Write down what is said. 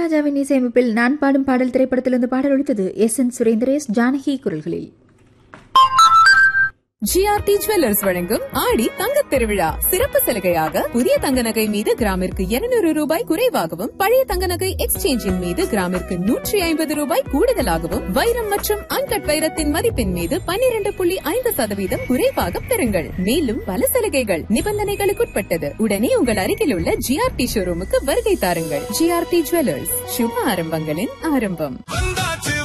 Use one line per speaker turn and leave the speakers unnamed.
இளையராஜாவின் இசையமைப்பில் நான் பாடும் பாடல் திரைப்படத்திலிருந்து பாடல் ஒழித்தது. எஸ்.என். சுரேந்திரேஷ், ஜானகி குரல்களில்.
ஜிஆர்டி ஜுவல்லர்ஸ் வழங்கும் ஆடி தங்கத் திருவிழா சிறப்பு சலுகையாக புதிய தங்க நகை மீது கிராமிற்கு 200 ரூபாய் குறைவாகவும், பழைய தங்க நகை எக்ஸ்சேஞ்சின் மீது கிராமிற்கு 150 ரூபாய் கூடுதலாகவும், வைரம் மற்றும் அன்கட் வைரத்தின் மதிப்பின் மீது 12.5% குறைவாக பெறுங்கள். மேலும் பல சலுகைகள் நிபந்தனைகளுக்குட்பட்டது. உடனே உங்கள் அருகில் உள்ள ஜிஆர்டி ஷோரூமுக்கு வருகை தாருங்கள். ஜிஆர்டி ஜுவல்லர்ஸ், சுப ஆரம்பங்களின் ஆரம்பம்.